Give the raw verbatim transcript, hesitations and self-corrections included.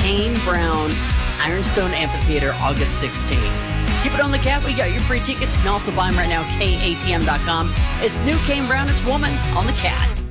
Kane Brown Ironstone Amphitheater, August sixteenth. Keep it on the cat. We got your free tickets. You can also buy them right now at K A T M dot com. It's new Kane Brown. It's Woman on the Cat.